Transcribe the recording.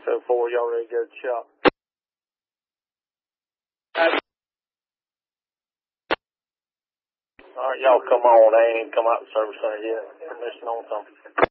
604, y'all ready to go to the shop? All right, y'all come on. They ain't come out to the service center yet. Permission on something.